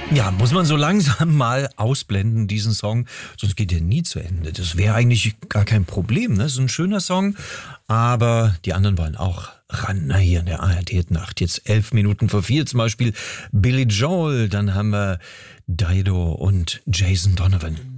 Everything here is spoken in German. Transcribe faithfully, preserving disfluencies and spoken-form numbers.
Ja, muss man so langsam mal ausblenden, diesen Song, sonst geht der nie zu Ende. Das wäre eigentlich gar kein Problem, ne? Das ist ein schöner Song, aber die anderen wollen auch ran. Na, hier in der A R D-Nacht, jetzt elf Minuten vor vier, zum Beispiel Billy Joel, dann haben wir Dido und Jason Donovan.